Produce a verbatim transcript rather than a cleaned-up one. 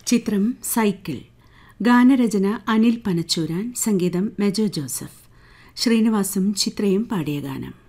ചിത്രം സൈക്കിൾ. ഗാനരചന അനിൽ പനച്ചൂരാൻ, സംഗീതം മെജോ ജോസഫ്. ശ്രീനിവാസും ചിത്രയും പാടിയ ഗാനം.